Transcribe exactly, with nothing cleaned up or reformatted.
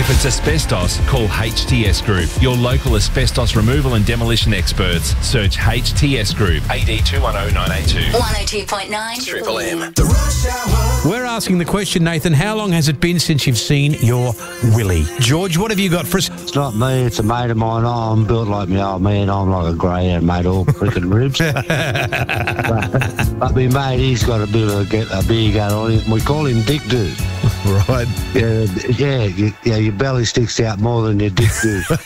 If it's asbestos, call H T S Group, your local asbestos removal and demolition experts. Search H T S Group, A D two one zero nine eight two. one oh two point nine Triple M. The Rush Hour. We're asking the question, Nathan, how long has it been since you've seen your Willie? George, what have you got for us? It's not me, it's a mate of mine. I'm built like my old man. I'm like a greyhound, mate, all freaking ribs. but, but my mate, he's got a bit of a, get, a beer going on him. We call him Dick Dude. Right. Yeah, yeah, you, yeah, your belly sticks out more than your dick do.